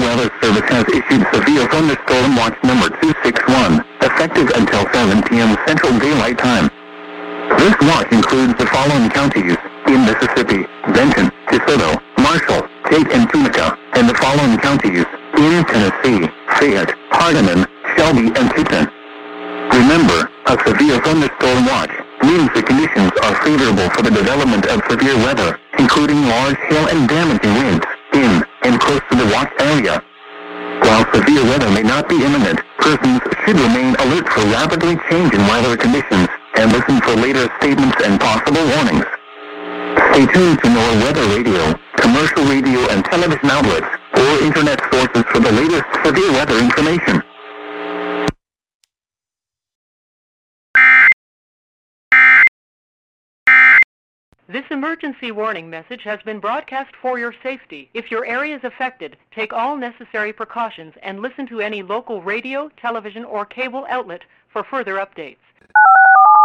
Weather Service has issued severe thunderstorm watch number 261, effective until 7 p.m. Central Daylight Time. This watch includes the following counties in Mississippi: Benton, DeSoto, Marshall, Tate, and Tunica, and the following counties in Tennessee: Fayette, Hardeman, Shelby, and Tipton. Remember, a severe thunderstorm watch means the conditions are favorable for the development of severe weather, including large hail and damaging winds, in and close to the watch area. While severe weather may not be imminent, persons should remain alert for rapidly changing weather conditions and listen for later statements and possible warnings. Stay tuned to NOAA Weather Radio, commercial radio and television outlets, or internet sources for the latest severe weather information. This emergency warning message has been broadcast for your safety. If your area is affected, take all necessary precautions and listen to any local radio, television, or cable outlet for further updates.